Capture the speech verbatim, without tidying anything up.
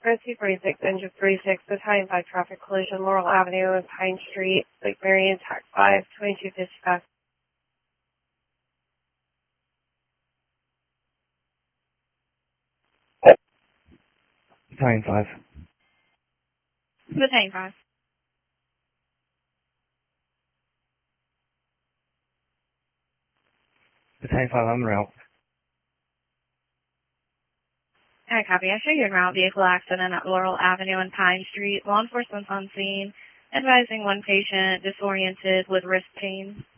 Road two forty-six, engine forty-six, Battalion five traffic collision, Laurel Avenue and Pine Street, Lake Marion, Tac five, twenty-two fifty-five. Battalion five. Battalion five. Battalion five, I'm en route. I copy. I show you en route. Vehicle accident at Laurel Avenue and Pine Street. Law enforcement's on scene. Advising one patient disoriented with wrist pain.